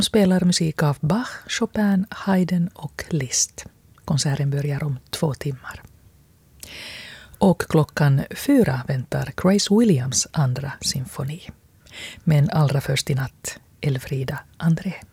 spelar musik av Bach, Chopin, Haydn och Liszt. Konserten börjar om 2 timmar. Och 4:00 väntar Grace Williams andra symfoni. Men allra först i natt, Elfrida André.